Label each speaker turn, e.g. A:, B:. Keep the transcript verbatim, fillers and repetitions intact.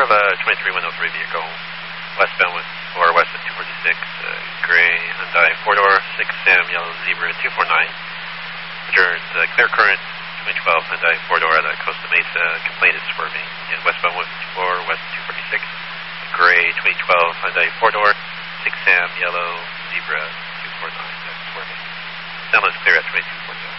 A: uh, twenty-three one oh three vehicle, westbound with, or west of two forty-six, uh, gray Hyundai four-door, six Sam, yellow Zebra two four nine. Returns uh, clear current, twenty twelve Hyundai four-door at uh, Costa Mesa, complaint is swerving. And westbound with four, west two forty-six, gray twenty twelve Hyundai four-door, six Sam, yellow Zebra two four nine, that's swerving. Sound is clear at twenty-two forty.